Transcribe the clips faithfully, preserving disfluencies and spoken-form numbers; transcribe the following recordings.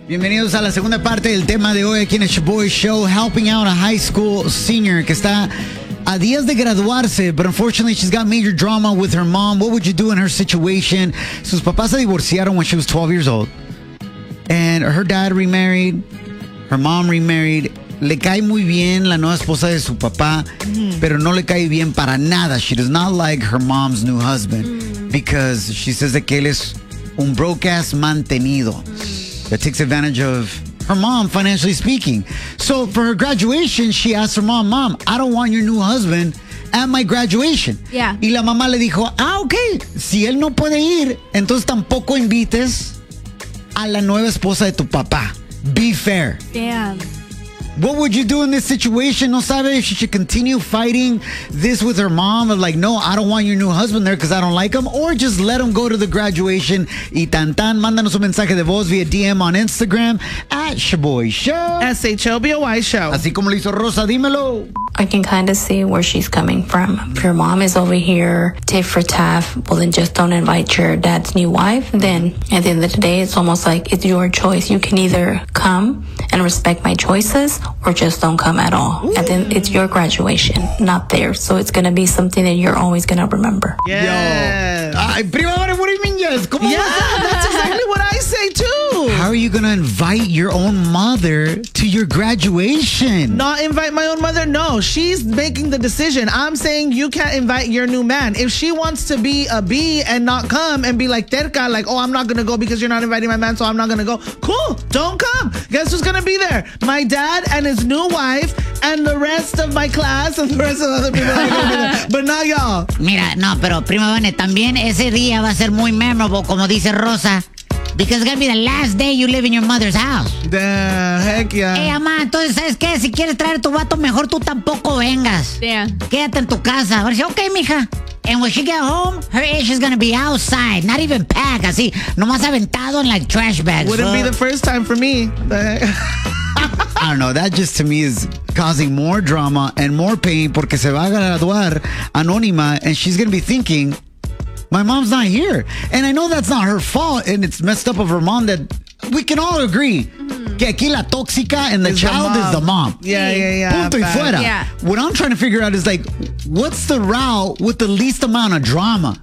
Bienvenidos a la segunda parte del tema de hoy aquí en el Shaboy Show, helping out a high school senior que está a días de graduarse, but unfortunately she's got major drama with her mom. What would you do in her situation? Sus papás se divorciaron when she was twelve years old. And her dad remarried, her mom remarried. Le cae muy bien la nueva esposa de su papá, mm. pero no le cae bien para nada. She does not like her mom's new husband mm. because she says that que él es un broke-ass mantenido mm. that takes advantage of her mom, financially speaking. So for her graduation, she asked her mom, Mom, I don't want your new husband at my graduation. Yeah. Y la mamá le dijo, ah, ok, si él no puede ir, entonces tampoco invites a la nueva esposa de tu papá. Be fair. Damn. What would you do in this situation? No sabe if she should continue fighting this with her mom of like, no, I don't want your new husband there because I don't like him, or just let him go to the graduation. Y tan tan, mándanos un mensaje de voz via D M on Instagram at Shaboy Show. S H O B O Y Show. Así como lo hizo Rosa, dímelo. I can kind of see where she's coming from. If your mom is over here, tit for tat, well, then just don't invite your dad's new wife. Then at the end of the day, it's almost like it's your choice. You can either come and respect my choices or just don't come at all. Ooh. And then it's your graduation, not theirs. So it's going to be something that you're always going to remember. Yes. Yo. Ay, prima, what do you mean yes? ¿Cómo yeah, vas a- that's exactly what I say too. How are you going to invite your own mother to your graduation? Not invite my own mother? No, she's making the decision. I'm saying you can't invite your new man. If she wants to be a B and not come and be like terca, like, oh, I'm not going to go because you're not inviting my man, so I'm not going to go. Cool, don't come. Guess who's going to be there? My dad and his new wife and the rest of my class and the rest of the other people that are going to be there. But not y'all. Mira, no, pero prima Vane, también ese día va a ser muy memorable, como dice Rosa. Because it's going to be the last day you live in your mother's house. Damn, heck yeah. Hey, mamá, entonces, ¿sabes qué? Si quieres traer a tu vato, mejor tú tampoco vengas. Damn. Quédate en tu casa. Ahora sí, ok, mija. And when she get home, her ish is going to be outside. Not even packed, así. Nomás aventado en like trash bags. Wouldn't so. be the first time for me. The heck? I don't know. That just to me is causing more drama and more pain porque se va a graduar anónima and she's going to be thinking, my mom's not here. And I know that's not her fault and it's messed up of her mom that we can all agree mm-hmm. que aquí la tóxica and the Is child the is the mom. Yeah, yeah, yeah. Punto y Bad. fuera. Yeah. What I'm trying to figure out is like, what's the route with the least amount of drama?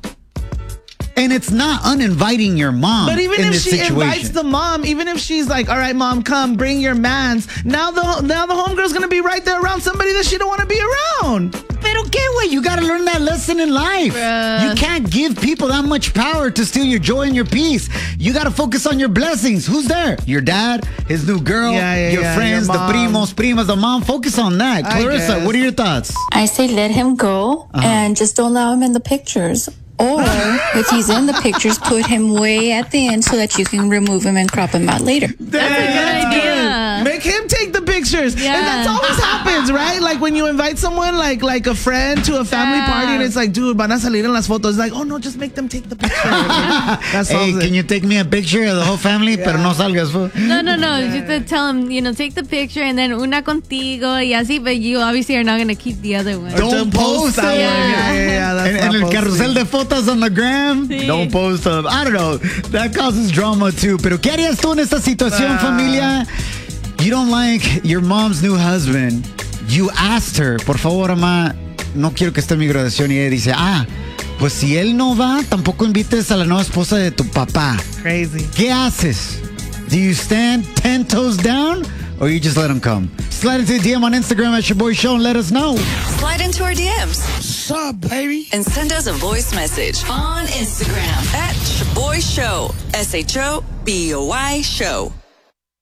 And it's not uninviting your mom. But even in if this she situation. invites the mom, even if she's like, all right, mom, come, bring your mans. Now the now the homegirl's going to be right there around somebody that she don't want to be around. Pero qué, güey? You got to learn that lesson in life. Bruh. You can't give people that much power to steal your joy and your peace. You got to focus on your blessings. Who's there? Your dad, his new girl, Yeah, yeah, your yeah, friends, your the mom. primos, primas, the mom. Focus on that. I Clarissa, guess. what are your thoughts? I say let him go Uh-huh. and just don't allow him in the pictures. Or if he's in the pictures, put him way at the end so that you can remove him and crop him out later. That's a good idea. Make him take the pictures. Yeah. And that's always happens, right? Like when you invite someone, like like a friend to a family Yeah. party, and it's like, dude, van a salir en las fotos. It's like, oh no, just make them take the picture. That's Hey, all. can you take me a picture of the whole family? Pero no salgas. fool. No, no, no. You have to tell him, you know, take the picture and then una contigo y así, but you obviously are not going to keep the other one. Don't post that it. one. Yeah, yeah, yeah. That's En, not en el posting. carrusel de fotos on the gram, Sí. don't post them. I don't know. That causes drama too. Pero ¿qué harías tú en esta situación, Ah. familia? You don't like your mom's new husband. You asked her, por favor, mamá, no quiero que esté en mi graduación. Y ella dice, ah, pues si él no va, tampoco invites a la nueva esposa de tu papá. Crazy. ¿Qué haces? Do you stand ten toes down or you just let him come? Slide into the D M on Instagram at Shaboy Show and let us know. Slide into our D Ms. What's up, baby? And send us a voice message on Instagram at Shaboy Show. S H O B O Y Show.